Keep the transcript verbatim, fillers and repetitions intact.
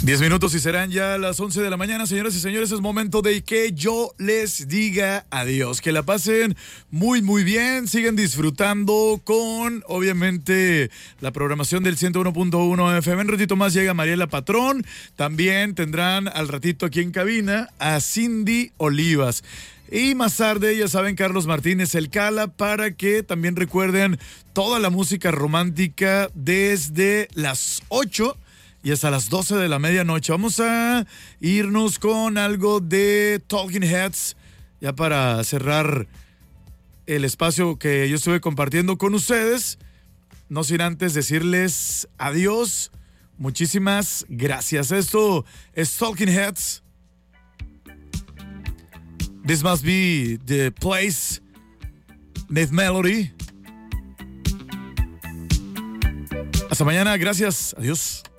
Diez minutos y serán ya las once de la mañana, señoras y señores. Es momento de que yo les diga adiós. Que la pasen muy, muy bien. Sigan disfrutando con, obviamente, la programación del ciento uno punto uno F M. Un ratito más llega Mariela Patrón. También tendrán al ratito aquí en cabina a Cindy Olivas. Y más tarde, ya saben, Carlos Martínez El Cala, para que también recuerden toda la música romántica desde las ocho y hasta las doce de la medianoche. Vamos a irnos con algo de Talking Heads, ya para cerrar el espacio que yo estuve compartiendo con ustedes. No sin antes decirles adiós. Muchísimas gracias. Esto es Talking Heads. This must be the place, Myth Melody. Hasta mañana, gracias. Adiós.